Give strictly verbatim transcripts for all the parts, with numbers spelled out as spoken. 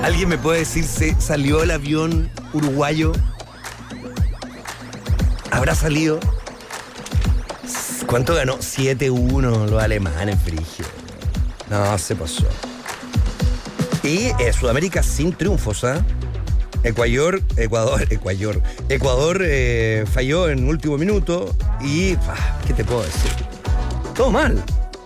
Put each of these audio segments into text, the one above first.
¿Alguien me puede decir si salió el avión uruguayo? ¿Habrá salido? ¿Cuánto ganó? siete uno los alemanes, frigio. No, se pasó. Y eh, Sudamérica sin triunfos, ¿ah? ¿eh? Ecuador, Ecuador, Ecuador, Ecuador eh, falló en último minuto y, ah, ¿qué te puedo decir? Todo mal.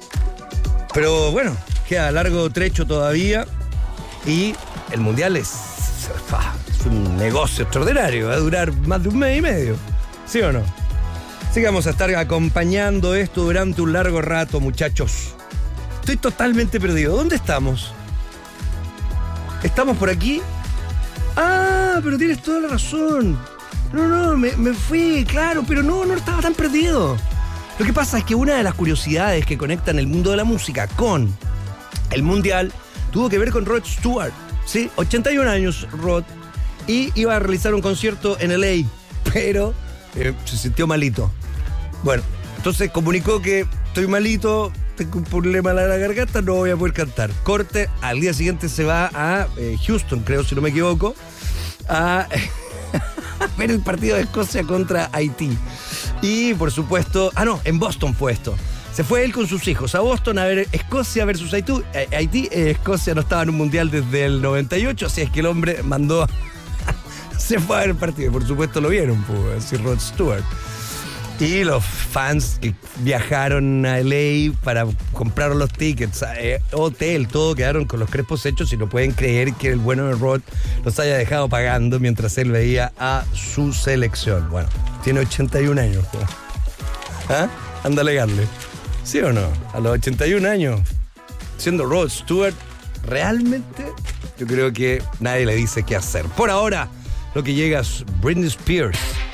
Pero bueno, queda largo trecho todavía y el Mundial es, ah, es un negocio extraordinario, va a durar más de un mes y medio, ¿sí o no? Así que vamos a estar acompañando esto durante un largo rato, muchachos. Estoy totalmente perdido. ¿Dónde estamos? ¿Estamos por aquí? Ah, pero tienes toda la razón. No, no, me, me fui, claro, pero no, no estaba tan perdido. Lo que pasa es que una de las curiosidades que conectan el mundo de la música con el Mundial tuvo que ver con Rod Stewart, ¿sí? ochenta y un años, Rod, y iba a realizar un concierto en L A, pero eh, se sintió malito. Bueno, entonces comunicó que estoy malito, tengo un problema en la garganta, no voy a poder cantar. Corte, al día siguiente se va a eh, Houston, creo, si no me equivoco, a ver el partido de Escocia contra Haití. Y, por supuesto, ah, no, en Boston fue esto. Se fue él con sus hijos a Boston a ver Escocia versus Haití. Haití, eh, Escocia no estaba en un mundial desde el noventa y ocho, así es que el hombre mandó, se fue a ver el partido. Y, por supuesto, lo vieron, pues, así Rod Stewart. Y los fans que viajaron a L A para comprar los tickets, eh, hotel, todo, quedaron con los crespos hechos y no pueden creer que el bueno de Rod los haya dejado pagando mientras él veía a su selección. Bueno, tiene ochenta y un años. ¿Ah? Anda a alegarle. ¿Sí o no? A los ochenta y un años, siendo Rod Stewart, realmente yo creo que nadie le dice qué hacer. Por ahora, lo que llega es Britney Spears.